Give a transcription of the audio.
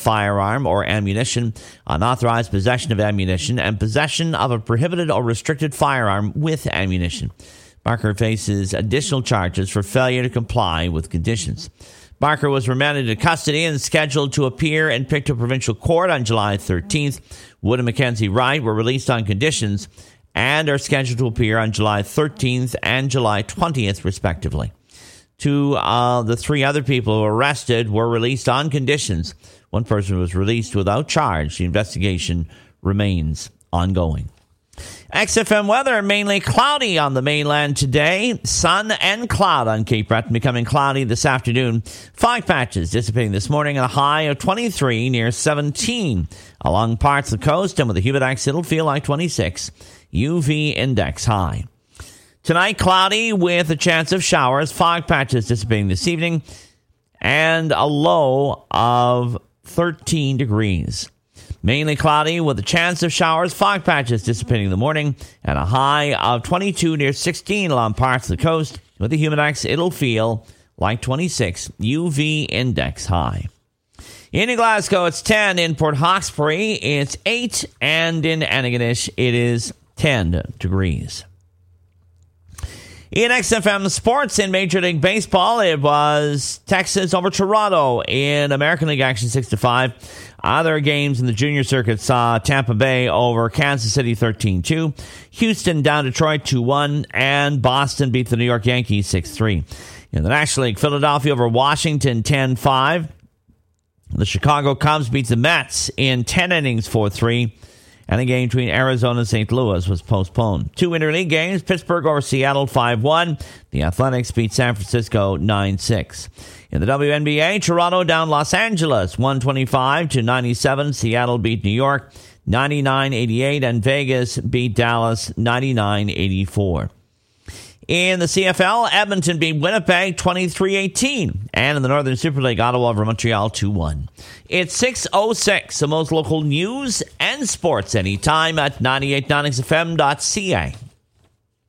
firearm or ammunition, unauthorized possession of ammunition, and possession of a prohibited or restricted firearm with ammunition. Barker faces additional charges for failure to comply with conditions. Barker was remanded to custody and scheduled to appear in Pictou Provincial Court on July 13th. Wood and Mackenzie Wright were released on conditions and are scheduled to appear on July 13th and July 20th, respectively. Two of the three other people arrested were released on conditions. One person was released without charge. The investigation remains ongoing. XFM weather, mainly cloudy on the mainland today. Sun and cloud on Cape Breton, becoming cloudy this afternoon. Fog patches dissipating this morning at a high of 23 near 17. Along parts of the coast and with the humidex, it'll feel like 26. UV index high. Tonight, cloudy with a chance of showers. Fog patches dissipating this evening. And a low of 13 degrees. Mainly cloudy with a chance of showers. Fog patches dissipating in the morning. And a high of 22 near 16 along parts of the coast. With the humidex, it'll feel like 26. UV index high. In Glasgow, it's 10. In Port Hawkesbury, it's 8. And in Antigonish, it is 10 degrees. In XFM Sports, in Major League Baseball, it was Texas over Toronto in American League action 6-5. Other games in the junior circuit saw Tampa Bay over Kansas City 13-2. Houston down Detroit 2-1. And Boston beat the New York Yankees 6-3. In the National League, Philadelphia over Washington 10-5. The Chicago Cubs beat the Mets in 10 innings 4-3. And the game between Arizona and St. Louis was postponed. Two interleague games, Pittsburgh over Seattle 5-1. The Athletics beat San Francisco 9-6. In the WNBA, Toronto down Los Angeles 125-97. Seattle beat New York 99-88. And Vegas beat Dallas 99-84. In the CFL, Edmonton beat Winnipeg 23-18. And in the Northern Super League, Ottawa over Montreal 2-1. It's 6:06. The most local news and sports anytime at 989xfm.ca.